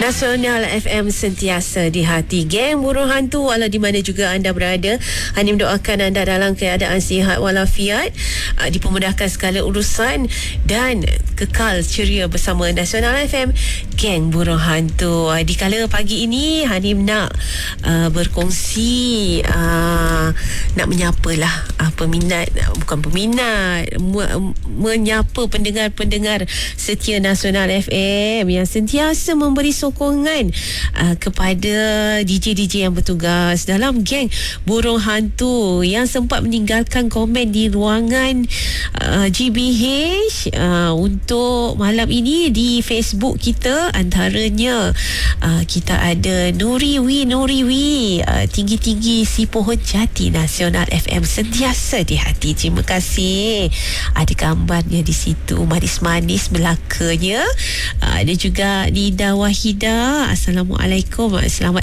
Nasional FM sentiasa di hati. Geng Burung Hantu, walau di mana juga anda berada, Hanim doakan anda dalam keadaan sihat walafiat, dipermudahkan segala urusan dan kekal ceria bersama Nasional FM, Geng Burung Hantu. Di kala pagi ini Hanim nak berkongsi, nak menyapalah peminat, bukan peminat, menyapa pendengar-pendengar setia Nasional FM yang sentiasa memberi sokongan kepada DJ-DJ yang bertugas dalam Geng Burung Hantu yang sempat meninggalkan komen di ruangan GBH untuk malam ini di Facebook kita. Antaranya kita ada Nuriwi, tinggi-tinggi si pohon jati, Nasional FM sentiasa di hati. Terima kasih. Ada gambarnya di situ, manis-manis belakanya. Ada juga Nida Wahida, Assalamualaikum,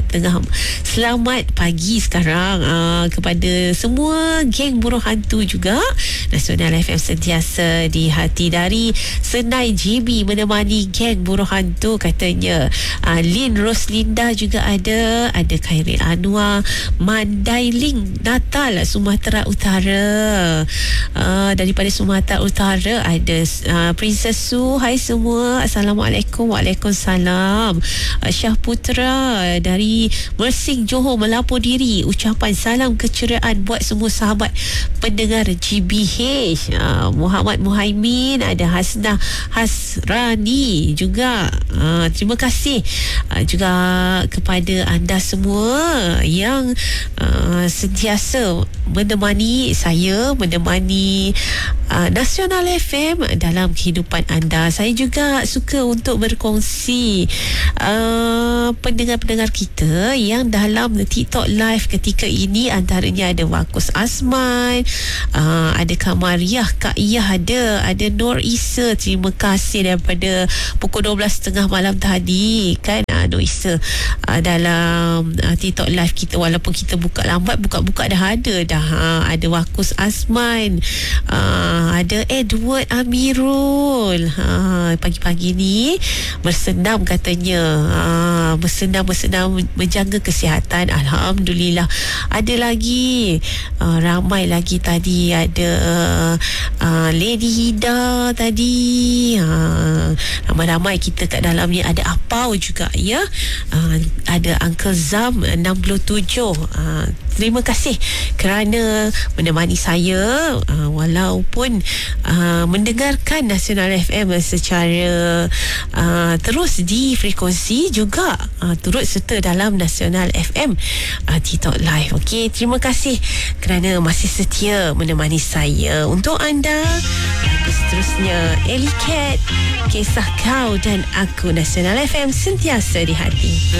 selamat pagi sekarang kepada semua Geng Burung Hantu juga. Nasional FM sentiasa di hati. Dari Senai JB menemani Geng Burung Hantu katanya. Lin Roslinda juga ada Khairil Anwar, Mandailing, Natal, Sumatera Utara. Daripada Sumatera Utara ada Princess Su. Hai semua, Assalamualaikum. Waalaikumsalam. Syah Putra dari Mersing, Johor melapor diri. Ucapan salam keceriaan buat semua sahabat pendengar GBH. Muhammad Muhaimin, ada Hasnah Hasrani juga. Terima kasih juga kepada anda semua yang sentiasa menemani saya, menemani Nasional FM dalam kehidupan anda. Saya juga suka untuk berkongsi pendengar-pendengar kita yang dalam TikTok live ketika ini. Antaranya ada Wakus Asman, ada Kak Mariah, Kak Iyah, ada Nur Isa. Terima kasih daripada pukul 12.30 malam tadi kan, Nur Isa dalam TikTok live kita. Walaupun kita buka lambat, buka-buka dah ada. Ada Wakus Asman, ada Edward Amirul. Pagi-pagi ni bersenam katanya, bersenam menjaga kesihatan. Alhamdulillah. Ada lagi ramai lagi tadi. Ada Lady Hida tadi. Ramai-ramai kita kat dalam ni. Ada Apau juga ya. Ada Uncle Zam 67. Terima kasih kerana menemani saya walaupun mendengarkan Nasional FM secara terus di frekuensi, juga turut serta dalam Nasional FM TikTok live. Okey, terima kasih kerana masih setia menemani saya. Untuk anda seterusnya, Ellie Cat, Kisah Kau dan Aku, Nasional FM sentiasa di hati.